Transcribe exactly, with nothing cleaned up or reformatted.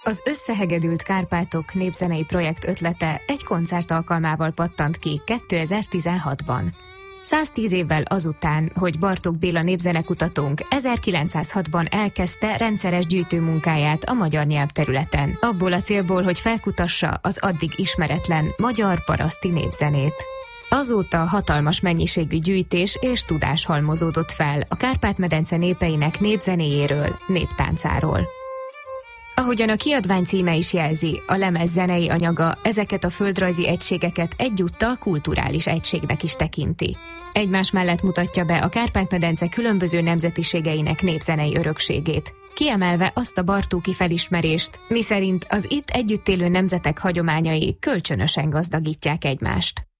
Az Összehegedült Kárpátok népzenei projekt ötlete egy koncert alkalmával pattant ki kétezer-tizenhatban. száztíz évvel azután, hogy Bartók Béla népzenekutatónk ezerkilencszázhatban elkezdte rendszeres gyűjtőmunkáját a magyar nyelvterületen, abból a célból, hogy felkutassa az addig ismeretlen magyar paraszti népzenét. Azóta hatalmas mennyiségű gyűjtés és tudás halmozódott fel a Kárpát-medence népeinek népzenéjéről, néptáncáról. Ahogyan a kiadvány címe is jelzi, a lemez zenei anyaga ezeket a földrajzi egységeket egyúttal kulturális egységnek is tekinti. Egymás mellett mutatja be a Kárpát-medence különböző nemzetiségeinek népzenei örökségét, kiemelve azt a bartóki felismerést, miszerint az itt együtt élő nemzetek hagyományai kölcsönösen gazdagítják egymást.